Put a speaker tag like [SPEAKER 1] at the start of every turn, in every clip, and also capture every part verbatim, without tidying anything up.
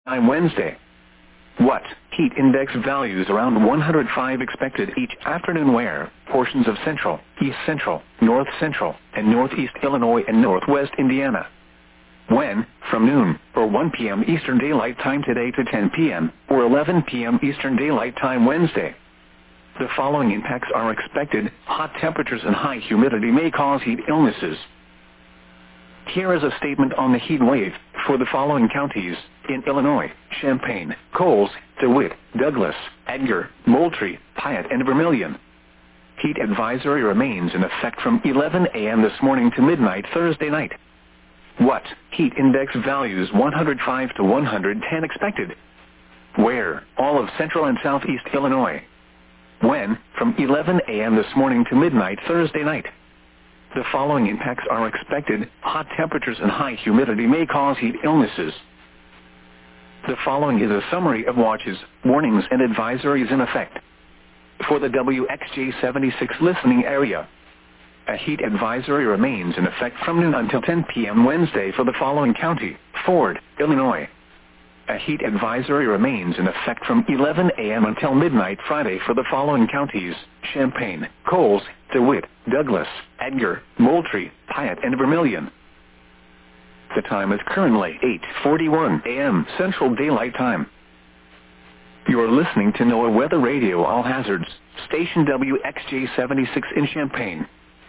[SPEAKER 1] time Wednesday. What? Heat index values around one hundred five expected each afternoon where portions of central, east central, north central, and northeast Illinois and northwest Indiana. When? From noon, or one p m Eastern Daylight Time today to ten p m, or eleven p m Eastern Daylight Time Wednesday. The following impacts are expected. Hot temperatures and high humidity may cause heat illnesses. Here is a statement on the heat wave for the following counties in Illinois: Champaign, Coles, DeWitt, Douglas, Edgar, Moultrie, Piatt, and Vermilion. Heat advisory remains in effect from eleven a m this morning to midnight Thursday night. What? Heat index values one hundred five to one hundred ten expected. Where? All of central and southeast Illinois. When? From eleven a m this morning to midnight Thursday night. The following impacts are expected. Hot temperatures and high humidity may cause heat illnesses. The following is a summary of watches, warnings, and advisories in effect. For the W X J seventy-six listening area, a heat advisory remains in effect from noon until ten p m Wednesday for the following county: Ford, Illinois. A heat advisory remains in effect from eleven a m until midnight Friday for the following counties: Champaign, Coles, DeWitt, Douglas, Edgar, Moultrie, Piatt, and Vermilion. The time is currently eight forty-one a m Central Daylight Time. You are listening to NOAA Weather Radio All Hazards, station W X J seventy-six in Champaign.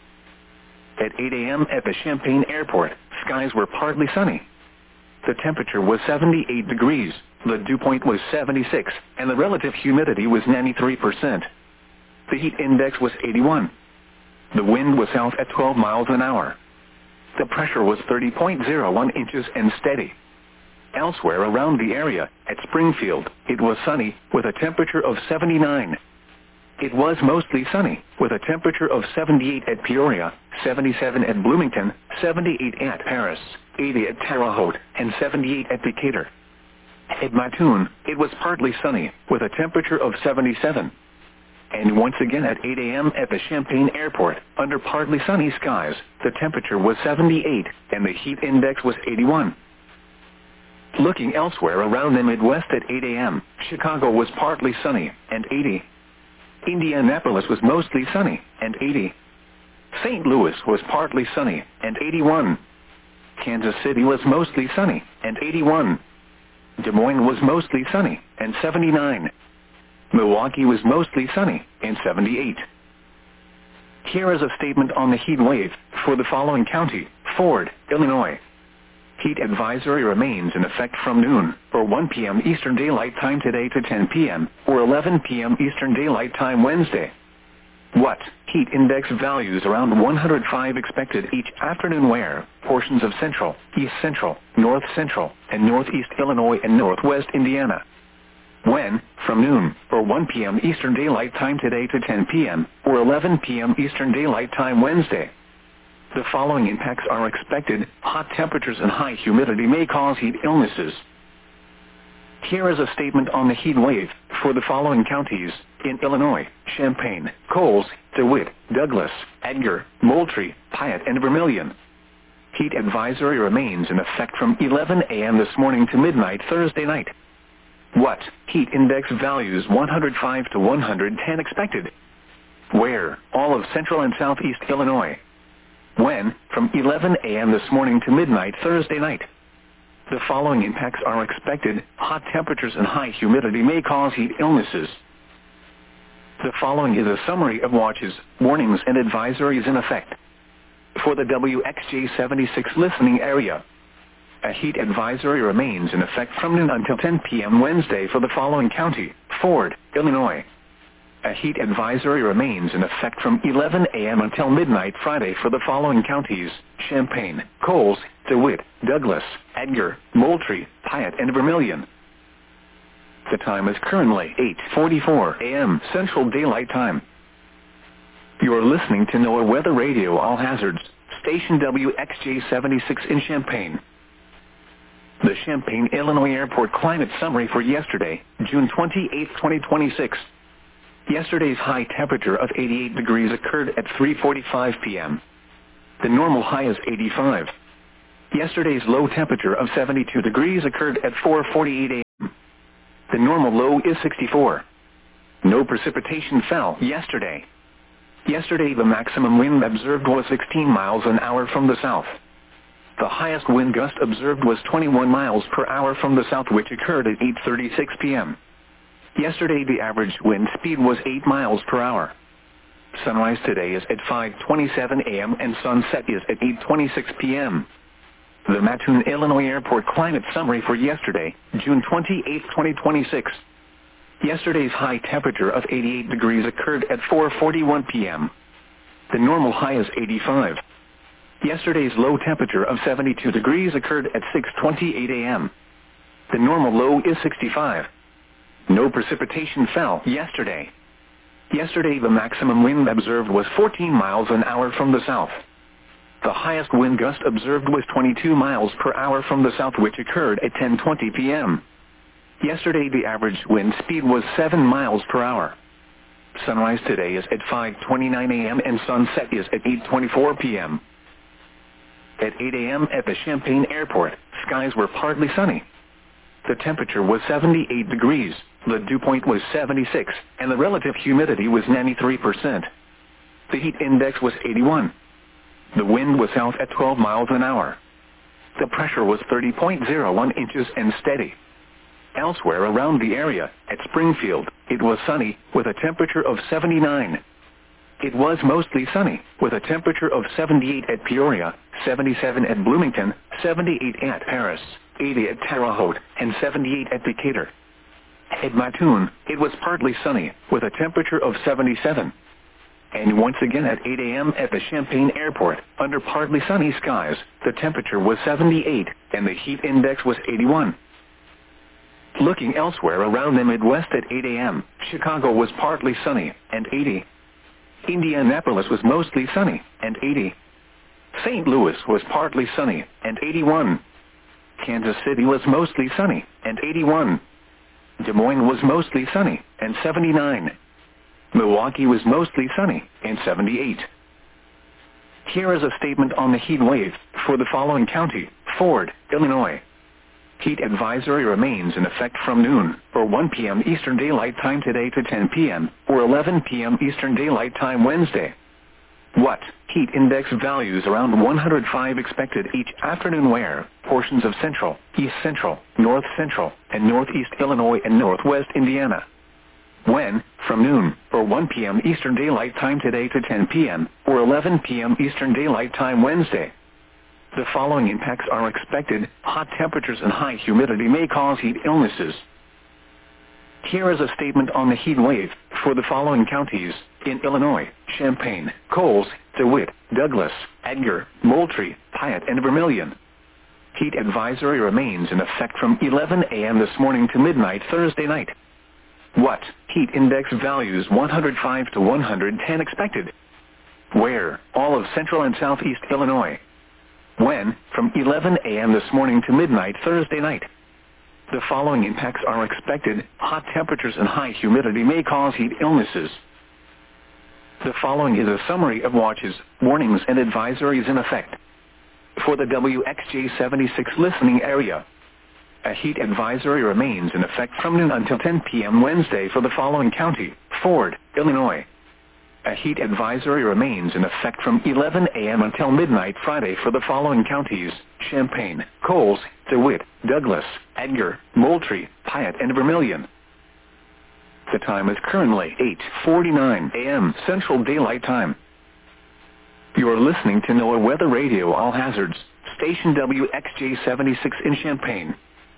[SPEAKER 1] At eight a m at the Champaign Airport, skies were partly sunny. The temperature was seventy-eight degrees, the dew point was seventy-six, and the relative humidity was ninety-three percent. The heat index was eighty-one. The wind was south at twelve miles an hour. The pressure was thirty point zero one inches and steady. Elsewhere around the area, at Springfield, it was sunny, with a temperature of seventy-nine. It was mostly sunny, with a temperature of seventy-eight at Peoria, seventy-seven at Bloomington, seventy-eight at Paris, eighty at Terre Haute, and seventy-eight at Decatur. At Mattoon, it was partly sunny, with a temperature of seventy-seven. And once again at eight a m at the Champaign Airport, under partly sunny skies, the temperature was seventy-eight, and the heat index was eighty-one. Looking elsewhere around the Midwest at eight a m, Chicago was partly sunny, and eighty. Indianapolis was mostly sunny, and eighty. Saint Louis was partly sunny, and eighty-one. Kansas City was mostly sunny, and eighty-one. Des Moines was mostly sunny, and seventy-nine. Milwaukee was mostly sunny, and seventy-eight. Here is a statement on the heat wave for the following county: Ford, Illinois. Heat advisory remains in effect from noon, or one p m Eastern Daylight Time today to ten p m, or eleven p m Eastern Daylight Time Wednesday. What? Heat index values around one hundred five expected each afternoon where portions of central, east central, north central, and northeast Illinois and northwest Indiana. When? From noon, or one p m Eastern Daylight Time today to ten p m, or eleven p m Eastern Daylight Time Wednesday. The following impacts are expected. Hot temperatures and high humidity may cause heat illnesses. Here is a statement on the heat wave for the following counties in Illinois: Champaign, Coles, DeWitt, Douglas, Edgar, Moultrie, Piatt, and Vermilion. Heat advisory remains in effect from eleven a m this morning to midnight Thursday night. What? Heat index values one hundred five to one hundred ten expected. Where? All of central and southeast Illinois. When? From eleven a m this morning to midnight Thursday night. The following impacts are expected. Hot temperatures and high humidity may cause heat illnesses. The following is a summary of watches, warnings, and advisories in effect. For the W X J seventy-six listening area, a heat advisory remains in effect from noon until ten p m Wednesday for the following county: Ford, Illinois. A heat advisory remains in effect from eleven a m until midnight Friday for the following counties: Champaign, Coles, DeWitt, Douglas, Edgar, Moultrie, Piatt, and Vermilion. The time is currently eight forty-four a m Central Daylight Time. You are listening to NOAA Weather Radio All Hazards, station W X J seventy-six in Champaign. The Champaign, Illinois Airport climate summary for yesterday, June twenty-eighth, twenty twenty-six. Yesterday's high temperature of eighty-eight degrees occurred at three forty-five p m The normal high is eighty-five. Yesterday's low temperature of seventy-two degrees occurred at four forty-eight a m The normal low is sixty-four. No precipitation fell yesterday. Yesterday the maximum wind observed was sixteen miles an hour from the south. The highest wind gust observed was twenty-one miles per hour from the south, which occurred at eight thirty-six p m Yesterday the average wind speed was eight miles per hour. Sunrise today is at five twenty-seven a m and sunset is at eight twenty-six p m The Mattoon, Illinois Airport climate summary for yesterday, June twenty-eighth, twenty twenty-six. Yesterday's high temperature of eighty-eight degrees occurred at four forty-one p m The normal high is eighty-five. Yesterday's low temperature of seventy-two degrees occurred at six twenty-eight a m The normal low is sixty-five. No precipitation fell yesterday. Yesterday the maximum wind observed was fourteen miles an hour from the south. The highest wind gust observed was twenty-two miles per hour from the south, which occurred at ten twenty p m Yesterday the average wind speed was seven miles per hour. Sunrise today is at five twenty-nine a m and sunset is at eight twenty-four p m At eight a m at the Champaign Airport, skies were partly sunny. The temperature was seventy-eight degrees, the dew point was seventy-six, and the relative humidity was ninety-three percent. The heat index was eighty-one. The wind was south at twelve miles an hour. The pressure was thirty point zero one inches and steady. Elsewhere around the area, at Springfield, it was sunny, with a temperature of seventy-nine. It was mostly sunny, with a temperature of seventy-eight at Peoria, seventy-seven at Bloomington, seventy-eight at Paris, eighty at Terre Haute, and seventy-eight at Decatur. At Mattoon, it was partly sunny, with a temperature of seventy-seven. And once again at eight a m at the Champaign Airport, under partly sunny skies, the temperature was seventy-eight, and the heat index was eighty-one. Looking elsewhere around the Midwest at eight a m, Chicago was partly sunny, and eighty. Indianapolis was mostly sunny, and eighty. Saint Louis was partly sunny, and eighty-one. Kansas City was mostly sunny, and eighty-one. Des Moines was mostly sunny, and seventy-nine. Milwaukee was mostly sunny, and seventy-eight. Here is a statement on the heat wave for the following county: Ford, Illinois. Heat advisory remains in effect from noon, or one p m Eastern Daylight Time today to ten p m, or eleven p m Eastern Daylight Time Wednesday. What? Heat index values around one hundred five expected each afternoon where portions of central, east central, north central, and northeast Illinois and northwest Indiana. When? From noon, or one p m Eastern Daylight Time today to ten p m, or eleven p m Eastern Daylight Time Wednesday. The following impacts are expected. Hot temperatures and high humidity may cause heat illnesses. Here is a statement on the heat wave for the following counties in Illinois: Champaign, Coles, DeWitt, Douglas, Edgar, Moultrie, Piatt, and Vermilion. Heat advisory remains in effect from eleven a m this morning to midnight Thursday night. What? Heat index values one hundred five to one hundred ten expected. Where? All of central and southeast Illinois. When? From eleven a m this morning to midnight Thursday night. The following impacts are expected. Hot temperatures and high humidity may cause heat illnesses. The following is a summary of watches, warnings, and advisories in effect. For the W X J seventy-six listening area, a heat advisory remains in effect from noon until ten p m Wednesday for the following county: Ford, Illinois. A heat advisory remains in effect from eleven a m until midnight Friday for the following counties: Champaign, Coles, DeWitt, Douglas, Edgar, Moultrie, Piatt, and Vermilion. The time is currently eight forty-nine a m Central Daylight Time. You are listening to NOAA Weather Radio All Hazards, station W X J seventy-six in Champaign.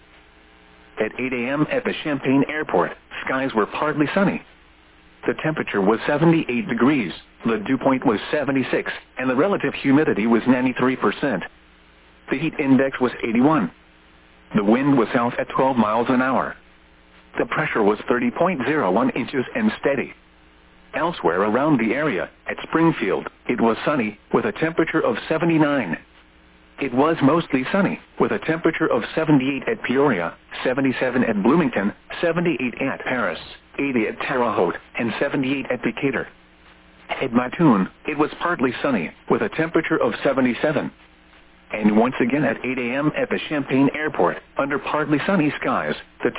[SPEAKER 1] At eight a m at the Champaign Airport, skies were partly sunny. The temperature was seventy-eight degrees, the dew point was seventy-six, and the relative humidity was ninety-three percent. The heat index was eighty-one. The wind was south at twelve miles an hour. The pressure was thirty point zero one inches and steady. Elsewhere around the area, at Springfield, it was sunny, with a temperature of seventy-nine. It was mostly sunny, with a temperature of seventy-eight at Peoria, seventy-seven at Bloomington, seventy-eight at Paris, eighty at Terre Haute, and seventy-eight at Decatur. At Mattoon, it was partly sunny, with a temperature of seventy-seven. And once again at eight a m at the Champaign Airport, under partly sunny skies, the